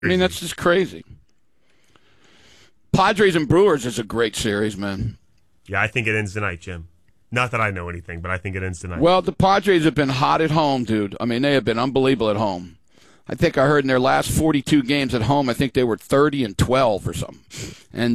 I mean, that's just crazy. Padres and Brewers is a great series, man. Yeah, I think it ends tonight, Jim. Not that I know anything, but I think it ends tonight. Well, the Padres have been hot at home, dude. I mean, they have been unbelievable at home. I think I heard in their last 42 games at home, I think they were 30-12 or something. And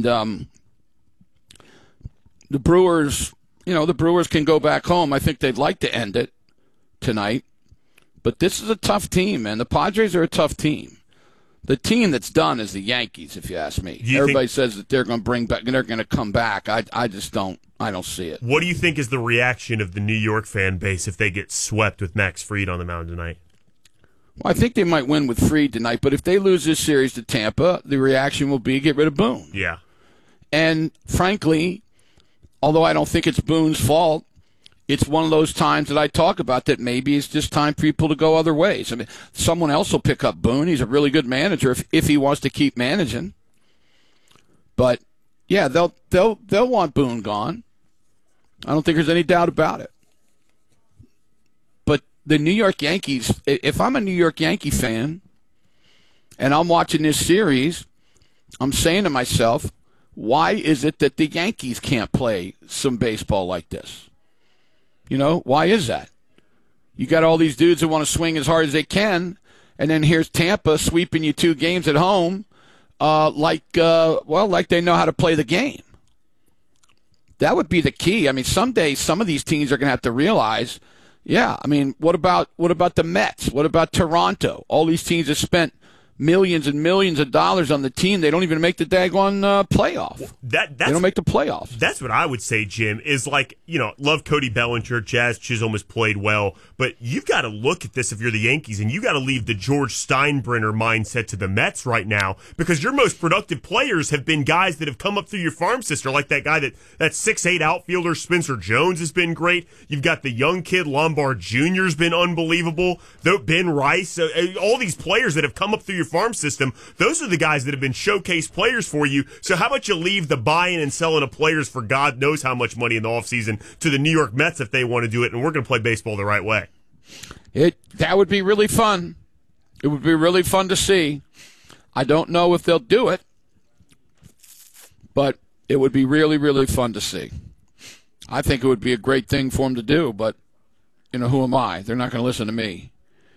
the Brewers, the Brewers can go back home. I think they'd like to end it tonight. But this is a tough team, man. The Padres are a tough team. The team that's done is the Yankees, if you ask me. Everybody says that they're going to bring back, they're going to come back. I just don't. I don't see it. What do you think is the reaction of the New York fan base if they get swept with Max Fried on the mound tonight? Well, I think they might win with Fried tonight, but if they lose this series to Tampa, the reaction will be get rid of Boone. Yeah. And frankly, although I don't think it's Boone's fault, it's one of those times that I talk about that maybe it's just time for people to go other ways. I mean, someone else will pick up Boone. He's a really good manager if he wants to keep managing. But yeah, they'll want Boone gone. I don't think there's any doubt about it. But the New York Yankees, if I'm a New York Yankee fan and I'm watching this series, I'm saying to myself, why is it that the Yankees can't play some baseball like this? Why is that? You got all these dudes that want to swing as hard as they can, and then here's Tampa sweeping you 2 games at home like they know how to play the game. That would be the key. I mean, someday some of these teams are going to have to realize, what about the Mets? What about Toronto? All these teams have spent millions and millions of dollars on the team. They don't even make the daggone playoff. They don't make the playoffs. That's what I would say, Jim, is love Cody Bellinger. Jazz Chisholm has played well, but you've got to look at this if you're the Yankees, and you got to leave the George Steinbrenner mindset to the Mets right now, because your most productive players have been guys that have come up through your farm system, like that guy that 6'8" outfielder Spencer Jones has been great. You've got the young kid Lombard Jr. has been unbelievable. Ben Rice, all these players that have come up through your farm system, those are the guys that have been showcase players for you. So how about you leave the buying and selling of players for God knows how much money in the offseason to the New York Mets if they want to do it, and we're going to play baseball the right way. That would be really fun. It would be really fun to see. I don't know if they'll do it, but it would be really, really fun to see. I think it would be a great thing for them to do, but who am I? They're not going to listen to me.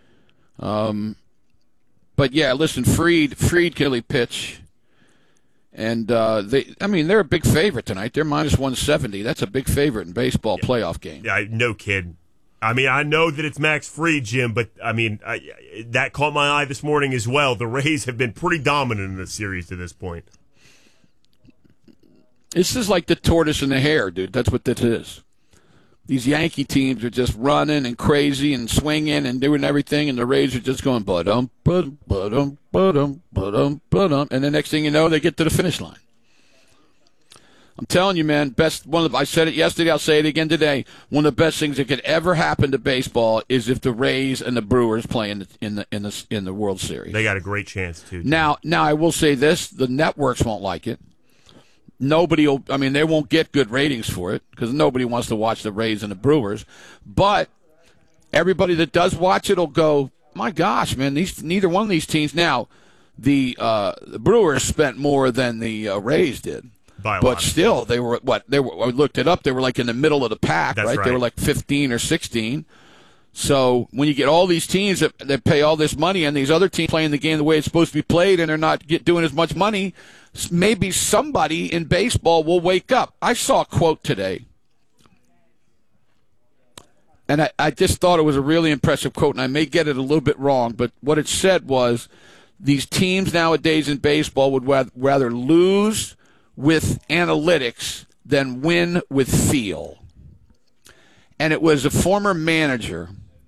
But yeah, listen, Fried can really pitch, and they're a big favorite tonight. They're minus 170. That's a big favorite in baseball playoff game. Yeah, no kid. I mean, I know that it's Max Fried, Jim, but that caught my eye this morning as well. The Rays have been pretty dominant in this series to this point. This is like the tortoise and the hare, dude. That's what this is. These Yankee teams are just running and crazy and swinging and doing everything, and the Rays are just going ba-dum, ba-dum, ba-dum, ba-dum, ba-dum, ba-dum, and the next thing you know, they get to the finish line. I'm telling you, man, I said it yesterday, I'll say it again today. One of the best things that could ever happen to baseball is if the Rays and the Brewers play in the World Series. They got a great chance too. Now I will say this: the networks won't like it. They won't get good ratings for it because nobody wants to watch the Rays and the Brewers. But everybody that does watch it will go, my gosh, man, neither one of these teams. Now, the Brewers spent more than the Rays did. But still, they were what? I looked it up. They were like in the middle of the pack, right? They were like 15 or 16. So when you get all these teams that pay all this money and these other teams playing the game the way it's supposed to be played and they're not doing as much money, maybe somebody in baseball will wake up. I saw a quote today, and I just thought it was a really impressive quote, and I may get it a little bit wrong, but what it said was these teams nowadays in baseball would rather lose with analytics than win with feel. And it was a former manager.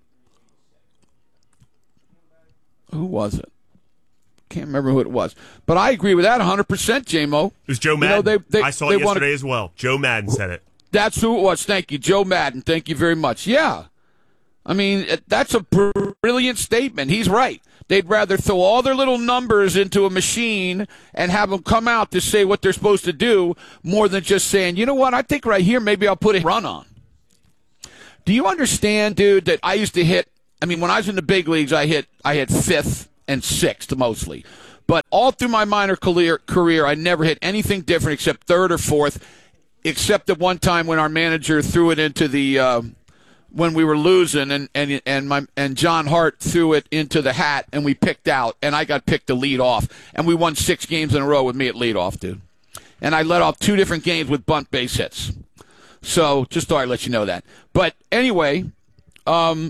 Who was it? Can't remember who it was. But I agree with that 100%, J-Mo. It was Joe Madden. I saw it yesterday as well. Joe Madden said it. That's who it was. Thank you. Joe Madden. Thank you very much. Yeah. I mean, that's a brilliant statement. He's right. They'd rather throw all their little numbers into a machine and have them come out to say what they're supposed to do more than just saying, you know what, I think right here maybe I'll put a run on. Do you understand, dude, that I used to hit, when I was in the big leagues, I hit fifth and sixth mostly. But all through my minor career, I never hit anything different except third or fourth, except at one time when our manager threw it into the when we were losing, and John Hart threw it into the hat, and we picked out, and I got picked to lead off, and we won 6 games in a row with me at leadoff, dude. And I led off 2 different games with bunt base hits. So just thought I'd let you know that. But anyway, the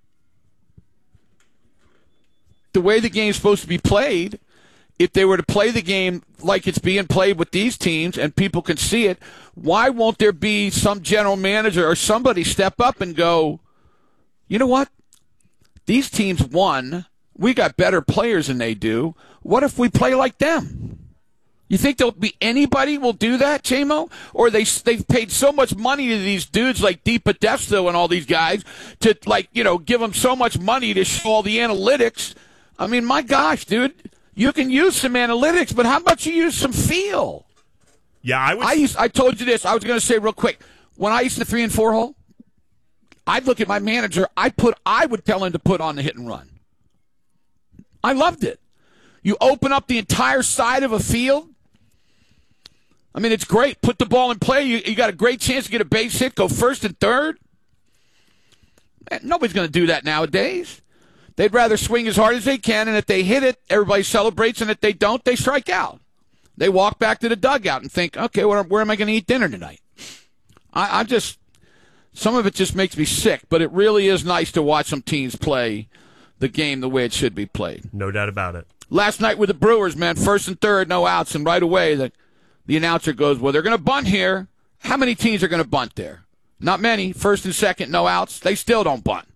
way the game's supposed to be played, if they were to play the game like it's being played with these teams and people can see it, why won't there be some general manager or somebody step up and go, you know what? These teams won. We got better players than they do. What if we play like them? You think there'll be anybody will do that, J-Mo? Or they've paid so much money to these dudes like DiPodesta and all these guys to, give them so much money to show all the analytics. I mean, my gosh, dude. You can use some analytics, but how about you use some feel? Yeah, I told you this. I was going to say real quick. When I used to 3 and 4 hole, I'd look at my manager. I would tell him to put on the hit and run. I loved it. You open up the entire side of a field. I mean, it's great. Put the ball in play. You got a great chance to get a base hit, go first and third. Man, nobody's going to do that nowadays. They'd rather swing as hard as they can, and if they hit it, everybody celebrates, and if they don't, they strike out. They walk back to the dugout and think, okay, where am I going to eat dinner tonight? Some of it just makes me sick, but it really is nice to watch some teams play the game the way it should be played. No doubt about it. Last night with the Brewers, man, first and third, no outs, and right away the announcer goes, well, they're going to bunt here. How many teams are going to bunt there? Not many. First and second, no outs. They still don't bunt.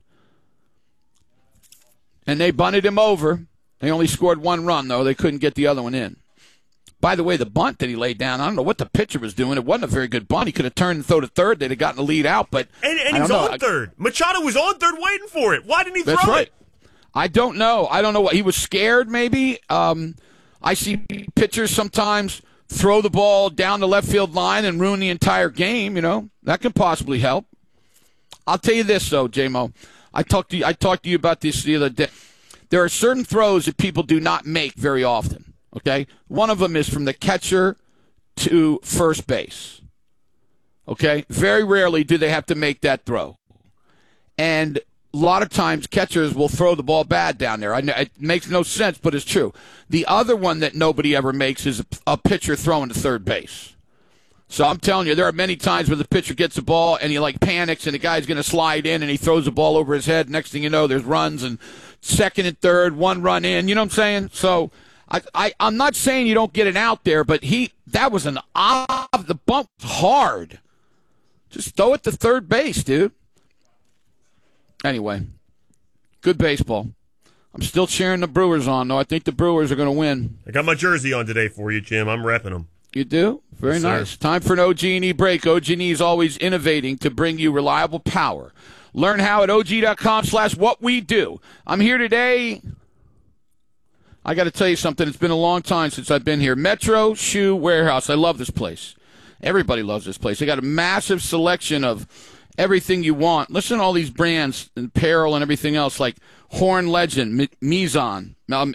And they bunted him over. They only scored 1 run, though. They couldn't get the other one in. By the way, the bunt that he laid down, I don't know what the pitcher was doing. It wasn't a very good bunt. He could have turned and thrown to third. They'd have gotten the lead out. But And he was on third. Machado was on third waiting for it. Why didn't he throw it? That's right. I don't know. I don't know what. He was scared, maybe. I see pitchers sometimes throw the ball down the left field line and ruin the entire game. That can possibly help. I'll tell you this, though, J-Mo. I talked to you about this the other day. There are certain throws that people do not make very often, okay? One of them is from the catcher to first base, okay? Very rarely do they have to make that throw. And a lot of times catchers will throw the ball bad down there. It makes no sense, but it's true. The other one that nobody ever makes is a pitcher throwing to third base. So I'm telling you, there are many times where the pitcher gets the ball and he panics and the guy's going to slide in and he throws the ball over his head. Next thing you know, there's runs and second and third, 1 run in. You know what I'm saying? So I'm not saying you don't get it out there, but that was the bump was hard. Just throw it to third base, dude. Anyway, good baseball. I'm still cheering the Brewers on, though. I think the Brewers are going to win. I got my jersey on today for you, Jim. I'm repping them. You do? Very yes, nice. Sir. Time for an OG&E break. OG&E is always innovating to bring you reliable power. Learn how at OG.com/whatwedo. I'm here today. I got to tell you something. It's been a long time since I've been here. Metro Shoe Warehouse. I love this place. Everybody loves this place. They got a massive selection of everything you want. Listen to all these brands and apparel and everything else like Horn Legend, Mizan,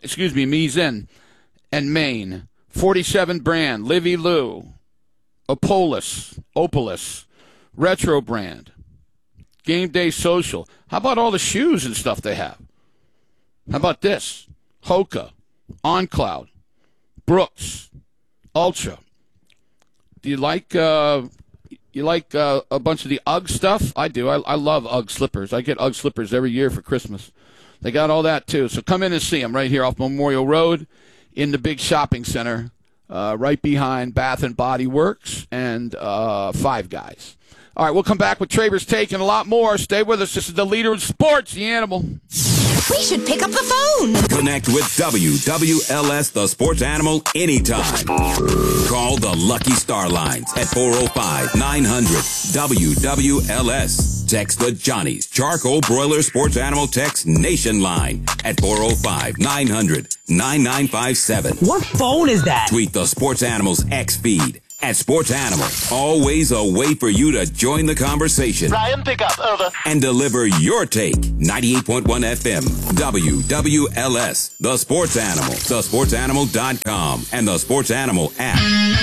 and Maine. 47 brand, Livy Lou, Opolis, Retro brand, Game Day Social. How about all the shoes and stuff they have? How about this? Hoka, OnCloud, Brooks, Ultra. Do you like a bunch of the UGG stuff? I do. I love UGG slippers. I get UGG slippers every year for Christmas. They got all that too. So come in and see them right here off Memorial Road in the big shopping center, right behind Bath and Body Works and Five Guys. All right, we'll come back with Traver's Take and a lot more. Stay with us. This is the leader in sports, The Animal. We should pick up the phone. Connect with WWLS, the sports animal, anytime. Call the Lucky Star Lines at 405-900-WWLS. Text the Johnny's Charcoal Broiler Sports Animal Text Nation line at 405-900-9957. What phone is that? Tweet the sports animals X feed At Sports Animal, always a way for you to join the conversation. Ryan, pick up, over. And deliver your take. 98.1 FM, WWLS, The Sports Animal, thesportsanimal.com, and the Sports Animal app.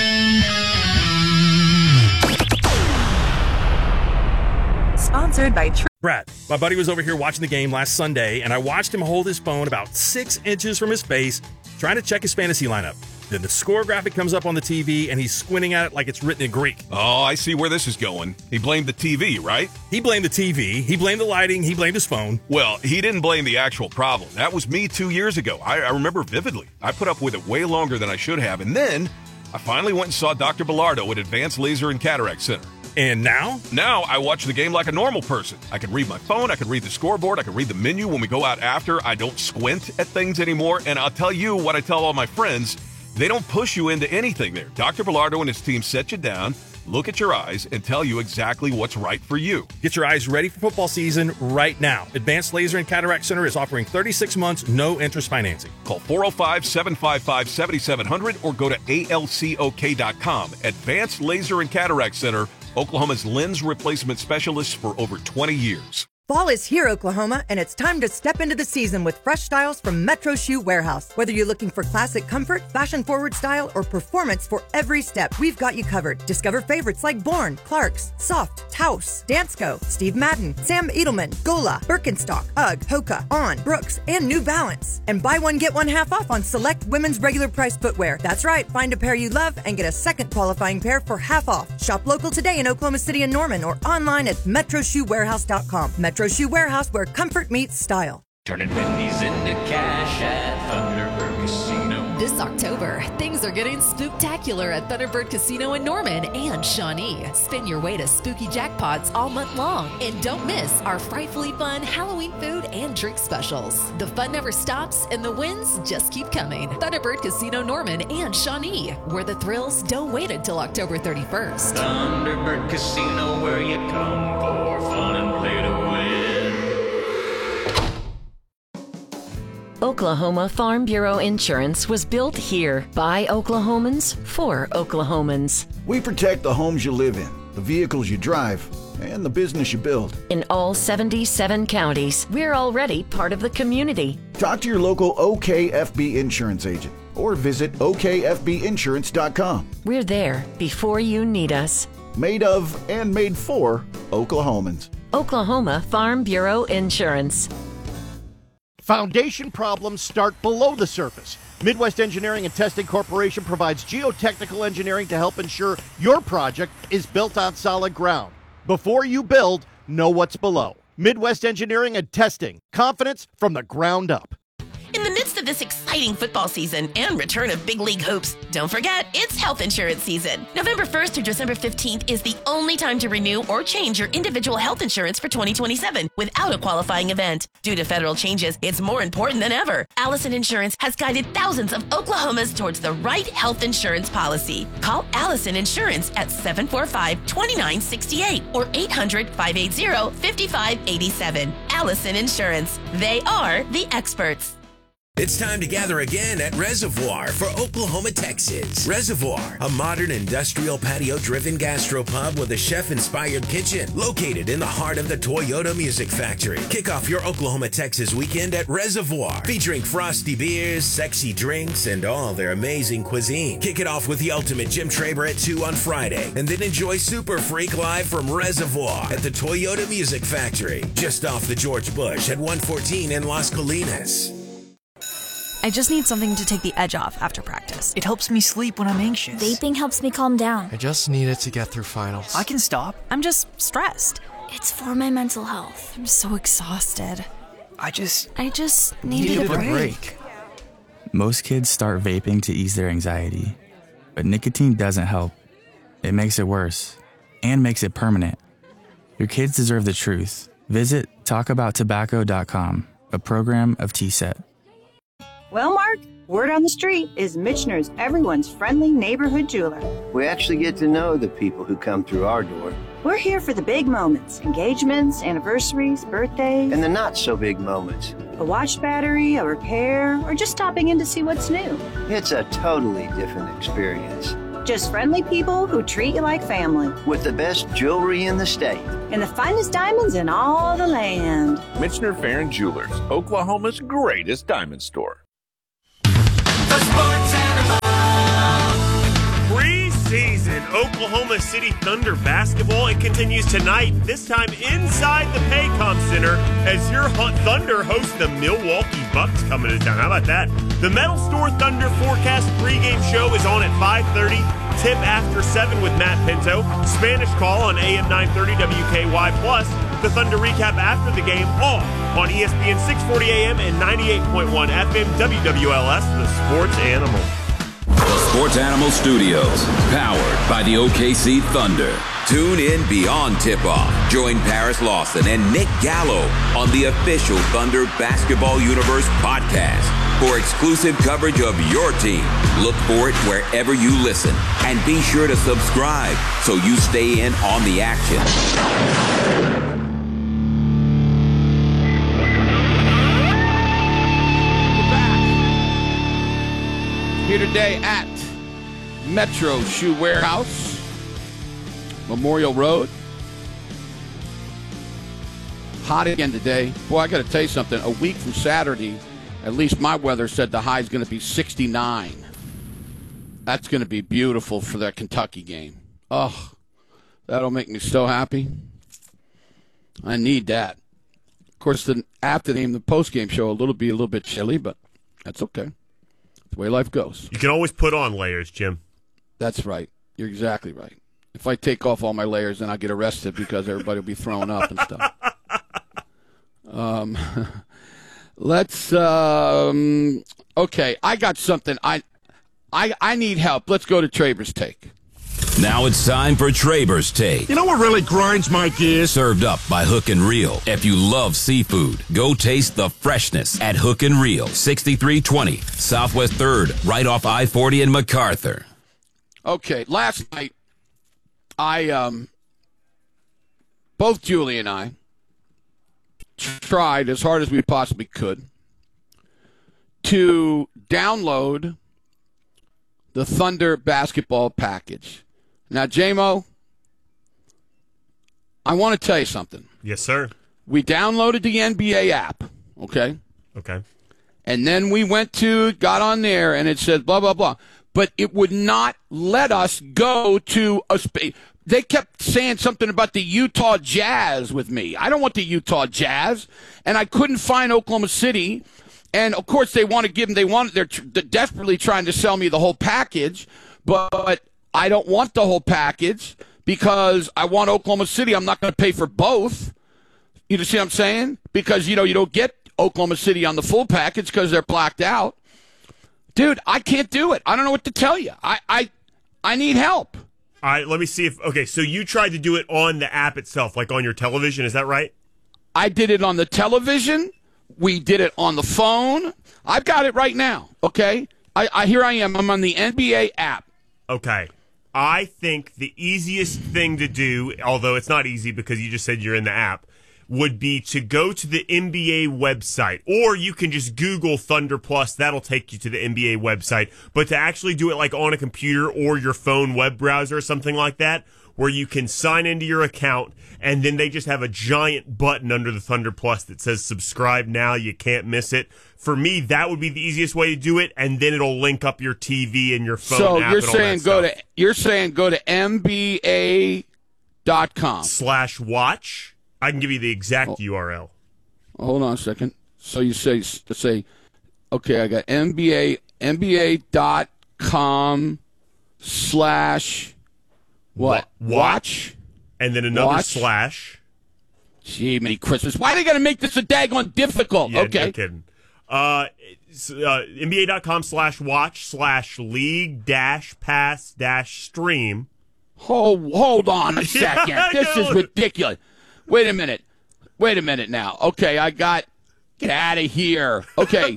Sponsored by Brad, my buddy was over here watching the game last Sunday, and I watched him hold his phone about 6 inches from his face, trying to check his fantasy lineup. Then the score graphic comes up on the TV, and he's squinting at it like it's written in Greek. Oh, I see where this is going. He blamed the TV, right? He blamed the TV, he blamed the lighting, he blamed his phone. Well, he didn't blame the actual problem. That was me 2 years ago. I remember vividly. I put up with it way longer than I should have, and then I finally went and saw Dr. Bellardo at Advanced Laser and Cataract Center. And now? Now I watch the game like a normal person. I can read my phone, I can read the scoreboard, I can read the menu when we go out after. I don't squint at things anymore, and I'll tell you what I tell all my friends. They don't push you into anything there. Dr. Bellardo and his team set you down, look at your eyes, and tell you exactly what's right for you. Get your eyes ready for football season right now. Advanced Laser and Cataract Center is offering 36 months, no interest financing. Call 405-755-7700 or go to alcok.com. Advanced Laser and Cataract Center, Oklahoma's lens replacement specialists for over 20 years. Fall is here, Oklahoma, and it's time to step into the season with fresh styles from Metro Shoe Warehouse. Whether you're looking for classic comfort, fashion-forward style, or performance for every step, we've got you covered. Discover favorites like Bourne, Clarks, Soft, Taos, Dansko, Steve Madden, Sam Edelman, Gola, Birkenstock, UGG, Hoka, On, Brooks, and New Balance. And buy one, get one half off on select women's regular price footwear. That's right, find a pair you love and get a second qualifying pair for half off. Shop local today in Oklahoma City and Norman or online at metroshoewarehouse.com. Metro Shoe Warehouse, where comfort meets style. Turning pennies into cash at Thunderbird Casino. This October, things are getting spooktacular at Thunderbird Casino in Norman and Shawnee. Spin your way to spooky jackpots all month long. And don't miss our frightfully fun Halloween food and drink specials. The fun never stops and the wins just keep coming. Thunderbird Casino Norman and Shawnee, where the thrills don't wait until October 31st. Thunderbird Casino, where you come for fun and play to win. Oklahoma Farm Bureau Insurance was built here by Oklahomans for Oklahomans. We protect the homes you live in, the vehicles you drive, and the business you build. In all 77 counties, we're already part of the community. Talk to your local OKFB insurance agent or visit okfbinsurance.com. We're there before you need us. Made of and made for Oklahomans. Oklahoma Farm Bureau Insurance. Foundation problems start below the surface. Midwest Engineering and Testing Corporation provides geotechnical engineering to help ensure your project is built on solid ground. Before you build, know what's below. Midwest Engineering and Testing. Confidence from the ground up. In the midst of this exciting football season and return of big league hopes, don't forget, it's health insurance season. November 1st through December 15th is the only time to renew or change your individual health insurance for 2027 without a qualifying event. Due to federal changes, it's more important than ever. Allison Insurance has guided thousands of Oklahomans towards the right health insurance policy. Call Allison Insurance at 745-2968 or 800-580-5587. Allison Insurance. They are the experts. It's time to gather again at Reservoir for Oklahoma, Texas. Reservoir, a modern industrial patio-driven gastropub with a chef-inspired kitchen located in the heart of the Toyota Music Factory. Kick off your Oklahoma, Texas weekend at Reservoir, featuring frosty beers, sexy drinks, and all their amazing cuisine. Kick it off with the ultimate Jim Traber at 2 on Friday, and then enjoy Super Freak live from Reservoir at the Toyota Music Factory, just off the George Bush at 114 in Las Colinas. I just need something to take the edge off after practice. It helps me sleep when I'm anxious. Vaping helps me calm down. I just need it to get through finals. I can stop. I'm just stressed. It's for my mental health. I'm so exhausted. I just needed a break. Most kids start vaping to ease their anxiety, but nicotine doesn't help. It makes it worse and makes it permanent. Your kids deserve the truth. Visit talkabouttobacco.com, a program of TSET. Well, Mark, word on the street is Michener's everyone's friendly neighborhood jeweler. We actually get to know the people who come through our door. We're here for the big moments, engagements, anniversaries, birthdays. And the not so big moments. A watch battery, a repair, or just stopping in to see what's new. It's a totally different experience. Just friendly people who treat you like family. With the best jewelry in the state. And the finest diamonds in all the land. Michener Farron Jewelers, Oklahoma's greatest diamond store. Preseason Oklahoma City Thunder basketball. It continues tonight, this time inside the Paycom Center, as your Thunder host the Milwaukee Bucks coming to town. How about that? The Metal Store Thunder Forecast pregame show is on at 5:30. Tip after 7 with Matt Pinto. Spanish Call on AM 930 WKY+. Plus, the Thunder recap after the game, all on ESPN 640 AM and 98.1 FM WWLS, the Sports Animal. The Sports Animal Studios, powered by the OKC Thunder. Tune in beyond tip-off. Join Paris Lawson and Nick Gallo on the official Thunder Basketball Universe podcast for exclusive coverage of your team. Look for it wherever you listen. And be sure to subscribe so you stay in on the action. Here today at Metro Shoe Warehouse, Memorial Road. Hot again today. Boy, I got to tell you something. A week from Saturday, at least my weather said the high is going to be 69. That's going to be beautiful for that Kentucky game. Oh, that'll make me so happy. I need that. Of course, after the game, the post-game show, a little bit chilly, but that's okay. The way life goes. You can always put on layers, Jim. That's right. You're exactly right. If I take off all my layers, then I'll get arrested because everybody will be throwing up and stuff. Okay, I got something. I need help. Let's go to Traber's Take. Now it's time for Traber's Take. You know what really grinds my gears? Served up by Hook and Reel. If you love seafood, go taste the freshness at Hook and Reel, 6320 Southwest 3rd, right off I-40 in MacArthur. Okay, last night, both Julie and I tried as hard as we possibly could to download the Thunder basketball package. Now, J-Mo, I want to tell you something. Yes, sir. We downloaded the NBA app, okay? Okay. And then we got on there, and it said blah, blah, blah. But it would not let us go to a space. They kept saying something about the Utah Jazz with me. I don't want the Utah Jazz. And I couldn't find Oklahoma City. And, of course, they're desperately trying to sell me the whole package. But I don't want the whole package because I want Oklahoma City. I'm not going to pay for both. You see what I'm saying? Because, you don't get Oklahoma City on the full package because they're blacked out. Dude, I can't do it. I don't know what to tell you. I need help. All right, let me see okay, so you tried to do it on the app itself, like on your television, is that right? I did it on the television. We did it on the phone. I've got it right now, okay? Here I am. I'm on the NBA app. Okay. I think the easiest thing to do, although it's not easy because you just said you're in the app, would be to go to the NBA website, or you can just Google Thunder Plus. That'll take you to the NBA website. But to actually do it like on a computer or your phone web browser or something like that, where you can sign into your account, and then they just have a giant button under the Thunder Plus that says subscribe now. You can't miss it. For me, that would be the easiest way to do it, and then it'll link up your TV and your phone so app. You're saying go to NBA.com/watch. I can give you the exact URL. Hold on a second. So you say, okay, I got NBA.com/what? Watch? And then another slash. Gee, many Christmas. Why are they going to make this a daggone difficult? Yeah, okay. No kidding. NBA.com/watch/league-pass-stream. Hold on a second. This is ridiculous. Wait a minute now. Okay, get out of here. Okay,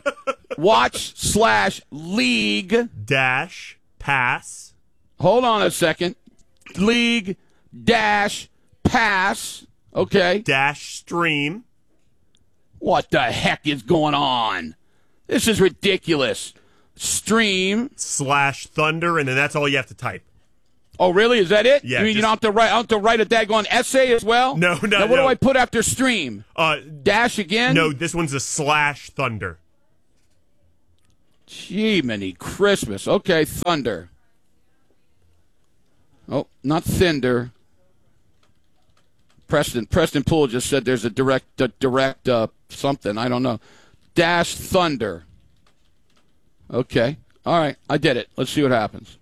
watch/league-pass. Hold on a second. League-pass. Okay. -stream. What the heck is going on? This is ridiculous. Stream /Thunder, and then that's all you have to type. Oh, really? Is that it? Yeah. You mean you don't have to write a daggone essay as well? No. Now, what do I put after stream? Dash again? No, this one's a /Thunder. Gee-many Christmas. Okay, Thunder. Oh, not Thinder. Preston Poole just said there's a direct something. I don't know. _Thunder. Okay. All right. I did it. Let's see what happens.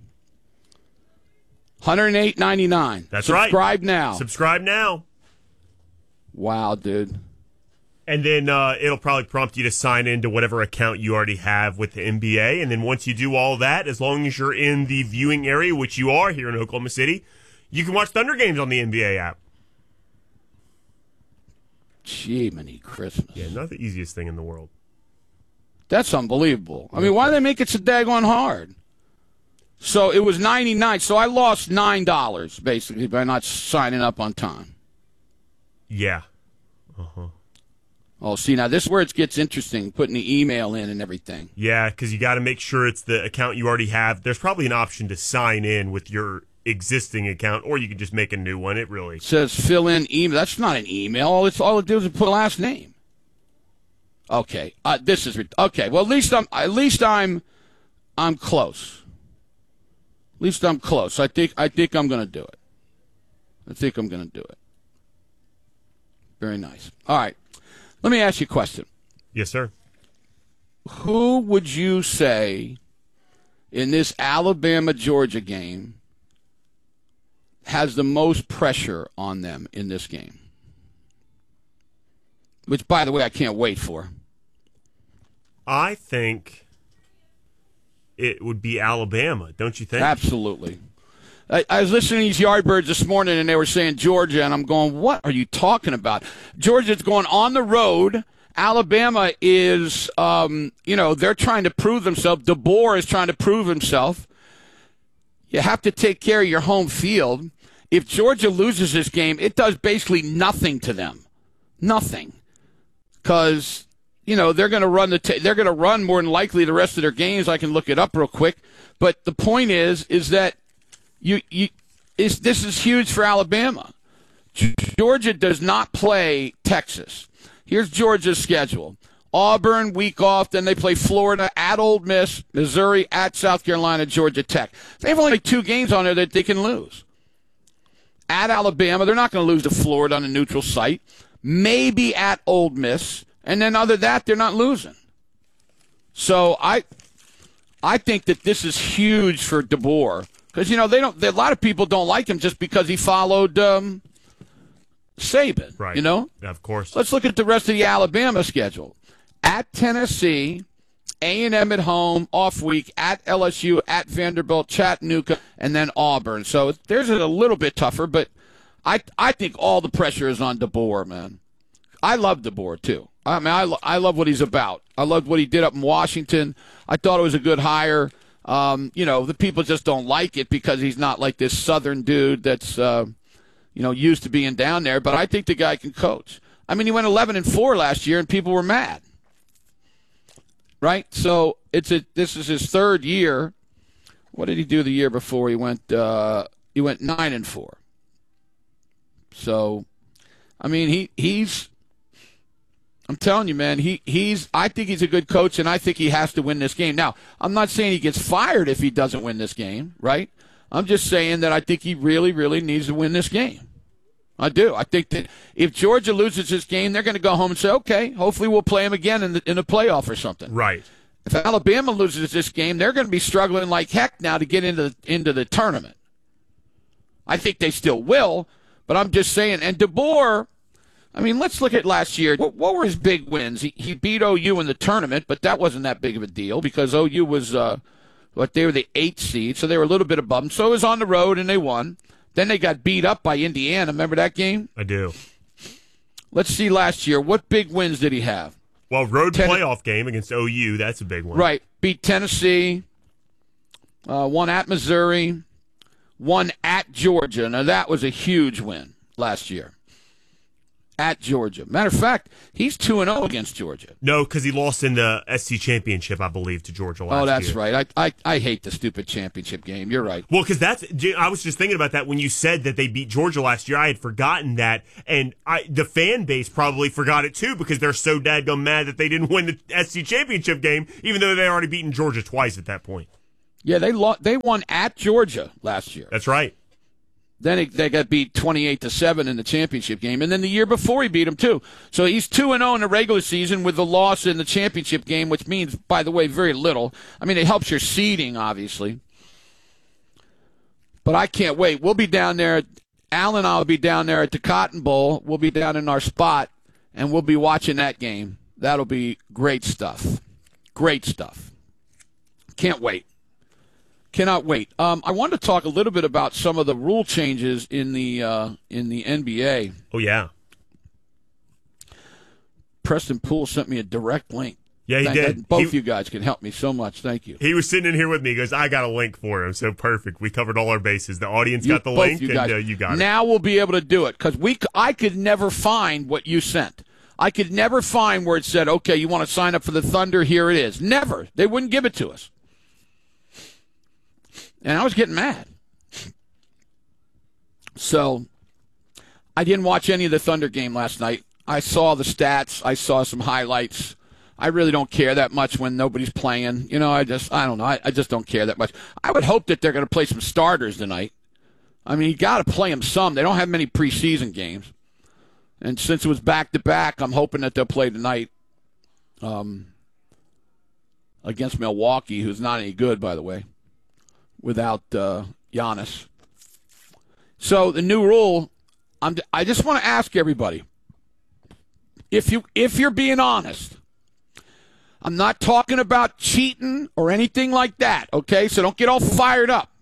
$108.99. That's right. Subscribe now. Subscribe now. Wow, dude. And then it'll probably prompt you to sign into whatever account you already have with the NBA. And then once you do all that, as long as you're in the viewing area, which you are here in Oklahoma City, you can watch Thunder games on the NBA app. Gee-many Christmas. Yeah, not the easiest thing in the world. That's unbelievable. I mean, why do they make it so daggone hard? So it was $99. So I lost $9, basically, by not signing up on time. Yeah. Uh-huh. Oh, see, now this is where it gets interesting, putting the email in and everything. Yeah, because you got to make sure it's the account you already have. There's probably an option to sign in with your existing account, or you can just make a new one. It really says fill in email. That's not an email. All it does is put last name. Okay, this is okay. Well, at least I'm close. At least I'm close. I think I'm going to do it. I think I'm going to do it. Very nice. All right. Let me ask you a question. Yes, sir. Who would you say in this Alabama-Georgia game has the most pressure on them in this game? Which, by the way, I can't wait for. I think it would be Alabama, don't you think? Absolutely. I was listening to these Yardbirds this morning, and they were saying Georgia, and I'm going, what are you talking about? Georgia's going on the road. Alabama is, they're trying to prove themselves. DeBoer is trying to prove himself. You have to take care of your home field. If Georgia loses this game, it does basically nothing to them. Nothing. Because, they're going to run they're going to run more than likely the rest of their games. I can look it up real quick. But the point is that this is huge for Alabama. Georgia does not play Texas. Here's Georgia's schedule. Auburn, week off. Then they play Florida, at Ole Miss, Missouri, at South Carolina, Georgia Tech. They have only 2 games on there that they can lose. At Alabama, they're not going to lose to Florida on a neutral site. Maybe at Ole Miss. And then other than that, they're not losing. So I think that this is huge for DeBoer. Because, a lot of people don't like him just because he followed Saban, right? Yeah, of course. Let's look at the rest of the Alabama schedule. At Tennessee, A&M at home, off week, at LSU, at Vanderbilt, Chattanooga, and then Auburn. So there's a little bit tougher, but I think all the pressure is on DeBoer, man. I love DeBoer, too. I mean, I love what he's about. I loved what he did up in Washington. I thought it was a good hire. The people just don't like it because he's not like this Southern dude that's, used to being down there. But I think the guy can coach. I mean, he went 11-4 last year, and people were mad. Right? So this is his 3rd year. What did he do the year before? He went 9-4. So, I mean, he's. I'm telling you, man, I think he's a good coach, and I think he has to win this game. Now, I'm not saying he gets fired if he doesn't win this game, right? I'm just saying that I think he really, really needs to win this game. I do. I think that if Georgia loses this game, they're going to go home and say, okay, hopefully we'll play him again in the playoff or something. Right. If Alabama loses this game, they're going to be struggling like heck now to get into the tournament. I think they still will, but I'm just saying. And DeBoer, I mean, let's look at last year. What were his big wins? He beat OU in the tournament, but that wasn't that big of a deal because OU was, they were the 8th seed, so they were a little bit above them. So it was on the road, and they won. Then they got beat up by Indiana. Remember that game? I do. Let's see last year. What big wins did he have? Well, road playoff game against OU, that's a big one. Right. Beat Tennessee, won at Missouri, won at Georgia. Now, that was a huge win last year. at Georgia. Matter of fact, he's 2-0 against Georgia. No, because he lost in the SC championship, I believe, to Georgia last year. Oh, that's right. I hate the stupid championship game. You're right. Well, because I was just thinking about that when you said that they beat Georgia last year. I had forgotten that, and the fan base probably forgot it too because they're so dadgum mad that they didn't win the SC championship game, even though they already beaten Georgia twice at that point. Yeah, they won at Georgia last year. That's right. Then they got beat 28-7 in the championship game, and then the year before he beat them too. So he's 2-0 in the regular season with the loss in the championship game, which means, by the way, very little. I mean, it helps your seeding, obviously. But I can't wait. We'll be down there. Al and I will be down there at the Cotton Bowl. We'll be down in our spot, and we'll be watching that game. That'll be great stuff. Great stuff. Can't wait. Cannot wait. I wanted to talk a little bit about some of the rule changes in the NBA. Oh, yeah. Preston Poole sent me a direct link. Yeah, he did. Both you guys can help me so much. Thank you. He was sitting in here with me. He goes, I got a link for him. So perfect. We covered all our bases. The audience got the link, and you got it. Now we'll be able to do it because I could never find what you sent. I could never find where it said, okay, you want to sign up for the Thunder, here it is. Never. They wouldn't give it to us. And I was getting mad. So I didn't watch any of the Thunder game last night. I saw the stats. I saw some highlights. I really don't care that much when nobody's playing. You know, I don't know. I just don't care that much. I would hope that they're going to play some starters tonight. I mean, you got to play them some. They don't have many preseason games. And since it was back-to-back, I'm hoping that they'll play tonight against Milwaukee, who's not any good, by the way, without Giannis. So the new rule, I just want to ask everybody, if you're being honest, I'm not talking about cheating or anything like that, okay? So don't get all fired up.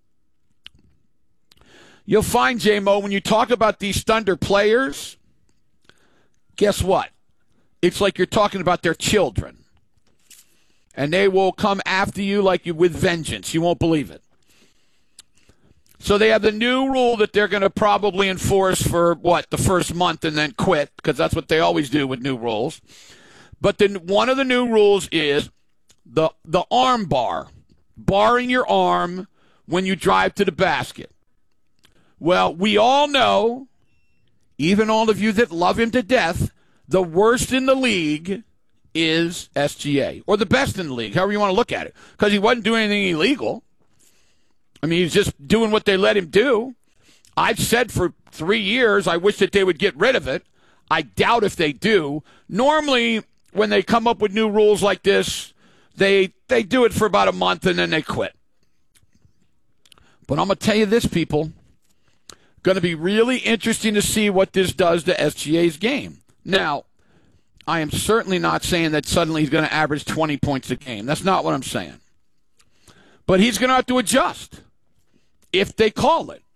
You'll find, J-Mo, when you talk about these Thunder players, guess what? It's like you're talking about their children. And they will come after you like you with vengeance. You won't believe it. So they have the new rule that they're going to probably enforce for, the first month and then quit, because that's what they always do with new rules. But then one of the new rules is the arm bar, barring your arm when you drive to the basket. Well, we all know, even all of you that love him to death, the worst in the league is SGA, or the best in the league, however you want to look at it, because he wasn't doing anything illegal. I mean, he's just doing what they let him do. I've said for 3 years I wish that they would get rid of it. I doubt if they do. Normally, when they come up with new rules like this, they do it for about a month and then they quit. But I'm going to tell you this, people. Going to be really interesting to see what this does to SGA's game. Now, I am certainly not saying that suddenly he's going to average 20 points a game. That's not what I'm saying. But he's going to have to adjust if they call it.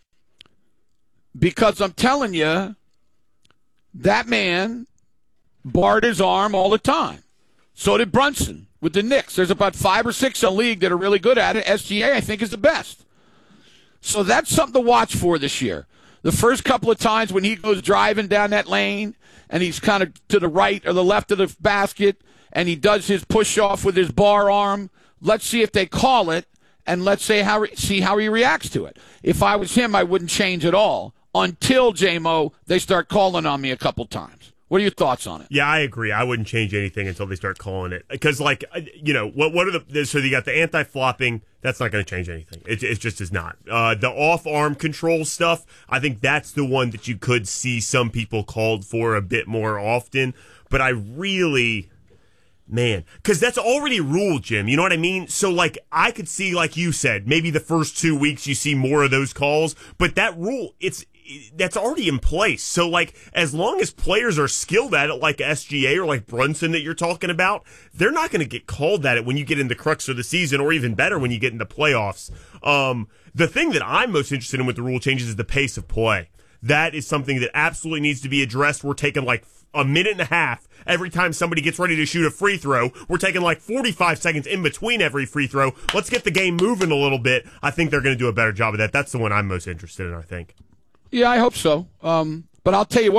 Because I'm telling you, that man barred his arm all the time. So did Brunson with the Knicks. There's about 5 or 6 in the league that are really good at it. SGA, I think, is the best. So that's something to watch for this year. The first couple of times when he goes driving down that lane and he's kind of to the right or the left of the basket and he does his push-off with his bar arm, let's see if they call it and let's see how he reacts to it. If I was him, I wouldn't change at all until, J-Mo, they start calling on me a couple times. What are your thoughts on it? Yeah, I agree. I wouldn't change anything until they start calling it. Because, what are so you got the anti-flopping, that's not going to change anything. It just is not. The off-arm control stuff, I think that's the one that you could see some people called for a bit more often. But I really, because that's already ruled, Jim. You know what I mean? So, I could see, like you said, maybe the first 2 weeks you see more of those calls. But that rule, that's already in place. So, as long as players are skilled at it, like SGA or like Brunson that you're talking about, they're not going to get called at it when you get in the crux of the season, or even better, when you get into playoffs. The thing that I'm most interested in with the rule changes is the pace of play. That is something that absolutely needs to be addressed. We're taking a minute and a half every time somebody gets ready to shoot a free throw. We're taking 45 seconds in between every free throw. Let's get the game moving a little bit. I think they're going to do a better job of that. That's the one I'm most interested in, I think. Yeah, I hope so. But I'll tell you what,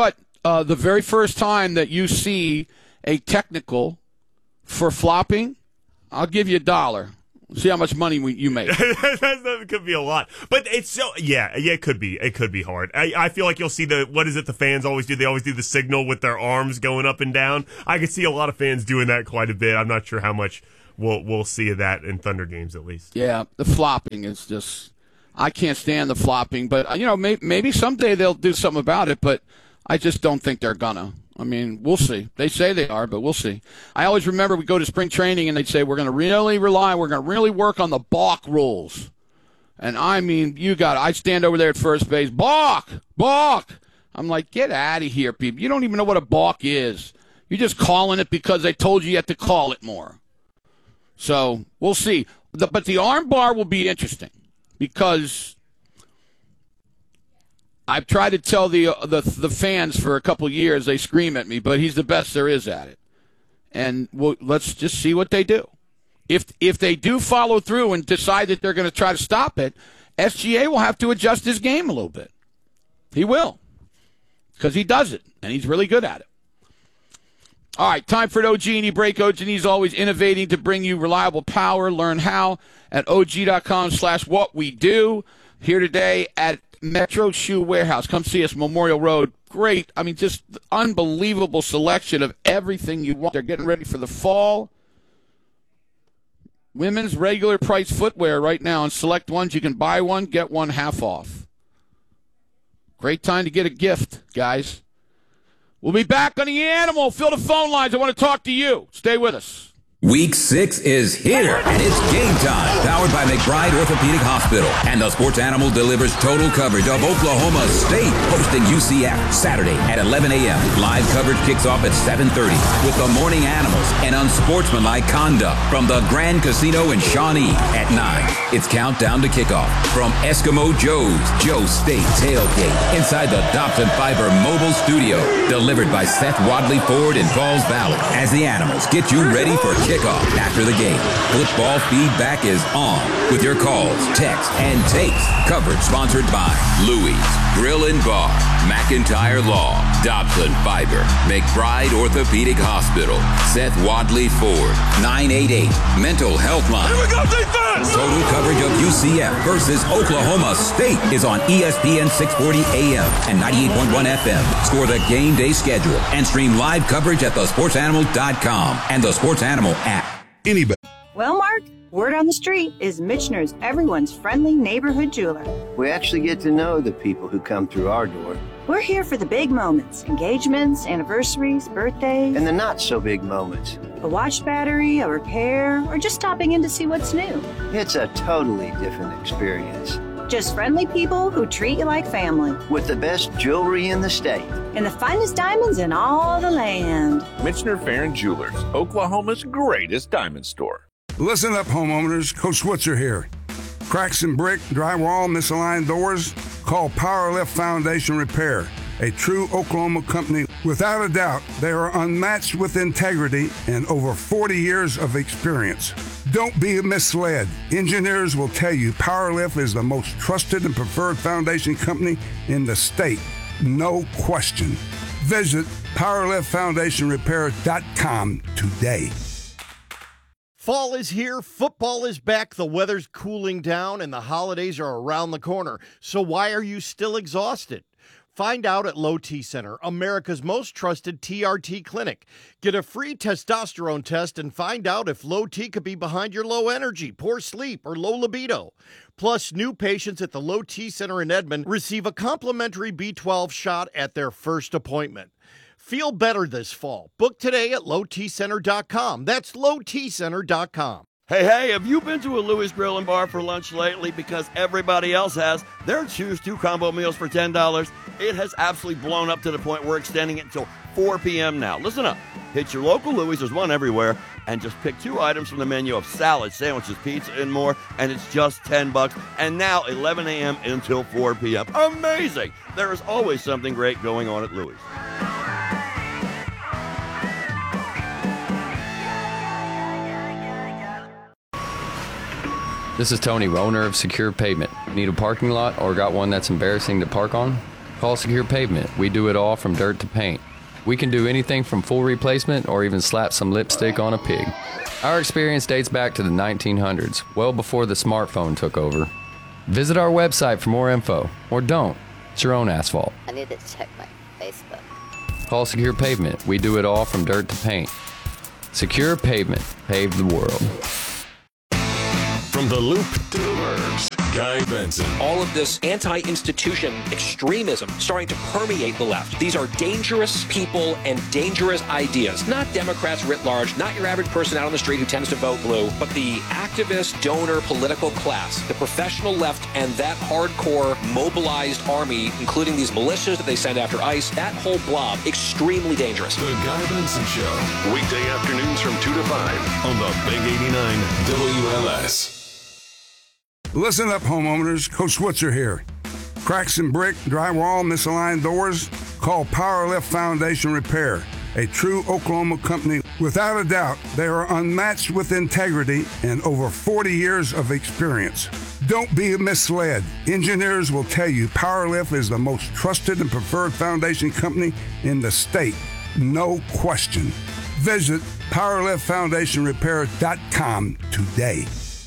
the very first time that you see a technical for flopping, I'll give you $1. See how much money you make. That could be a lot, but it's so it could be. It could be hard. I feel like you'll see the fans always do. They always do the signal with their arms going up and down. I could see a lot of fans doing that quite a bit. I'm not sure how much we'll see of that in Thunder games at least. Yeah, the flopping is just. I can't stand the flopping, but maybe someday they'll do something about it. But I just don't think they're gonna. I mean, we'll see. They say they are, but we'll see. I always remember we go to spring training and they'd say, we're going to really work on the balk rules. And I mean, I stand over there at first base, balk. I'm like, get out of here, people. You don't even know what a balk is. You're just calling it because they told you had to call it more. So we'll see. But the arm bar will be interesting because I've tried to tell the fans for a couple of years. They scream at me, but he's the best there is at it. And let's just see what they do. If they do follow through and decide that they're going to try to stop it, SGA will have to adjust his game a little bit. He will, because he does it, and he's really good at it. All right, time for an OG&E break. OG&E is always innovating to bring you reliable power. Learn how at og.com/whatwedo. Here today at Metro Shoe Warehouse. Come see us, Memorial Road. Great. I mean, just unbelievable selection of everything you want. They're getting ready for the fall. Women's regular price footwear right now. On select ones, you can buy one, get one half off. Great time to get a gift, guys. We'll be back on The Animal. Fill the phone lines. I want to talk to you. Stay with us. Week 6 is here, and it's game time. Powered by McBride Orthopedic Hospital. And the Sports Animal delivers total coverage of Oklahoma State, hosting UCF Saturday at 11 a.m. Live coverage kicks off at 7:30 with the Morning Animals and unsportsmanlike conduct from the Grand Casino in Shawnee at 9. It's countdown to kickoff from Eskimo Joe's Joe State Tailgate inside the Dobson Fiber Mobile Studio. Delivered by Seth Wadley Ford in Falls Valley as the Animals get you ready for kickoff after the game. Football feedback is on with your calls, texts, and takes. Coverage sponsored by Louis Grill and Bar, McIntyre Law, Dobson Fiber, McBride Orthopedic Hospital, Seth Wadley Ford, 988 Mental Health Line. Here we go, defense! Total coverage of UCF versus Oklahoma State is on ESPN 640 AM and 98.1 FM. Score the game day schedule and stream live coverage at thesportsanimal.com and the Sports Animal app. Well, Mark, word on the street is Michener's everyone's friendly neighborhood jeweler. We actually get to know the people who come through our door. We're here for the big moments, engagements, anniversaries, birthdays. And the not so big moments. A watch battery, a repair, or just stopping in to see what's new. It's a totally different experience. Just friendly people who treat you like family. With the best jewelry in the state. And the finest diamonds in all the land. Michener Farron Jewelers, Oklahoma's greatest diamond store. Listen up, homeowners. Coach Switzer here. Cracks in brick, drywall, misaligned doors? Call Powerlift Foundation Repair, a true Oklahoma company. Without a doubt, they are unmatched with integrity and over 40 years of experience. Don't be misled. Engineers will tell you Powerlift is the most trusted and preferred foundation company in the state. No question. Visit PowerliftFoundationRepair.com today. Fall is here, football is back, the weather's cooling down, and the holidays are around the corner. So why are you still exhausted? Find out at Low T Center, America's most trusted TRT clinic. Get a free testosterone test and find out if low T could be behind your low energy, poor sleep, or low libido. Plus, new patients at the Low T Center in Edmond receive a complimentary B12 shot at their first appointment. Feel better this fall. Book today at lowtcenter.com. That's lowtcenter.com. Hey, have you been to a Louis Grill and Bar for lunch lately? Because everybody else has. Their Choose 2 combo meals for $10. It has absolutely blown up to the point we're extending it until 4 p.m. now. Listen up. Hit your local Louis, there's one everywhere, and just pick 2 items from the menu of salad, sandwiches, pizza, and more, and it's just $10. And now 11 a.m. until 4 p.m. Amazing! There is always something great going on at Louis. This is Tony, owner of Secure Pavement. Need a parking lot or got one that's embarrassing to park on? Call Secure Pavement. We do it all from dirt to paint. We can do anything from full replacement or even slap some lipstick on a pig. Our experience dates back to the 1900s, well before the smartphone took over. Visit our website for more info, or don't. It's your own asphalt. I need to check my Facebook. Call Secure Pavement. We do it all from dirt to paint. Secure Pavement. Pave the world. From the Loop to the Burbs, Guy Benson. All of this anti-institution extremism starting to permeate the left. These are dangerous people and dangerous ideas. Not Democrats writ large, not your average person out on the street who tends to vote blue, but the activist, donor, political class, the professional left, and that hardcore mobilized army, including these militias that they send after ICE, that whole blob, extremely dangerous. The Guy Benson Show, weekday afternoons from 2 to 5 on the Big 89 WLS. Listen up, homeowners. Coach Switzer here. Cracks in brick, drywall, misaligned doors? Call Powerlift Foundation Repair, a true Oklahoma company. Without a doubt, they are unmatched with integrity and over 40 years of experience. Don't be misled. Engineers will tell you Powerlift is the most trusted and preferred foundation company in the state. No question. Visit PowerliftFoundationRepair.com today.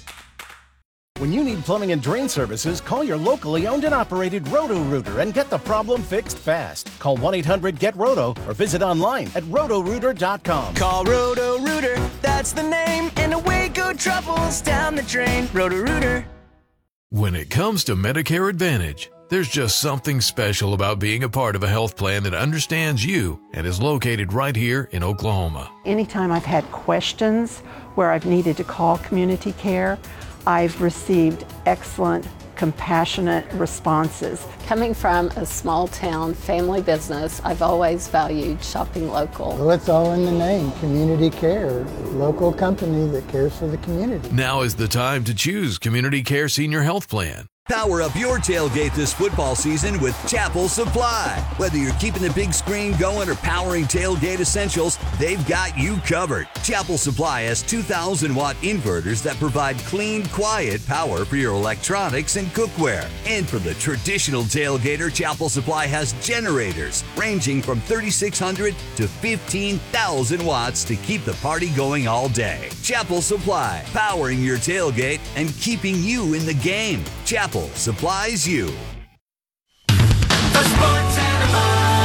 When you need plumbing and drain services, call your locally owned and operated Roto-Rooter and get the problem fixed fast. Call 1-800-GET-ROTO or visit online at rotorooter.com. Call Roto-Rooter, that's the name, and away go troubles down the drain. Roto-Rooter. When it comes to Medicare Advantage, there's just something special about being a part of a health plan that understands you and is located right here in Oklahoma. Anytime I've had questions where I've needed to call community care, I've received excellent, compassionate responses. Coming from a small town family business, I've always valued shopping local. Well, it's all in the name, Community Care, local company that cares for the community. Now is the time to choose Community Care Senior Health Plan. Power up your tailgate this football season with Chapel Supply. Whether you're keeping the big screen going or powering tailgate essentials, they've got you covered. Chapel Supply has 2,000-watt inverters that provide clean, quiet power for your electronics and cookware. And for the traditional tailgater, Chapel Supply has generators ranging from 3,600 to 15,000 watts to keep the party going all day. Chapel Supply, powering your tailgate and keeping you in the game. Chapel supplies you. The Sports Animal.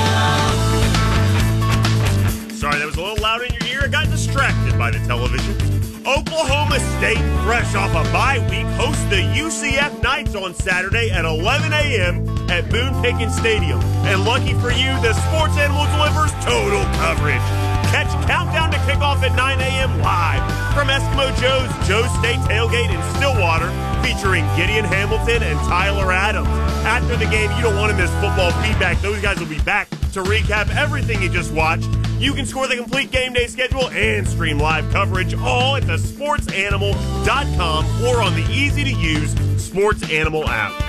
Sorry, that was a little loud in your ear. I got distracted by the television. Oklahoma State, fresh off a bye week, hosts the UCF Knights on Saturday at 11 a.m. at Boone Pickens Stadium. And lucky for you, the Sports Animal delivers total coverage. Catch Countdown to Kickoff at 9 a.m. live from Eskimo Joe's State Tailgate in Stillwater, featuring Gideon Hamilton and Tyler Adams. After the game, you don't want to miss football feedback. Those guys will be back to recap everything you just watched. You can score the complete game day schedule and stream live coverage all at thesportsanimal.com or on the easy-to-use Sports Animal app.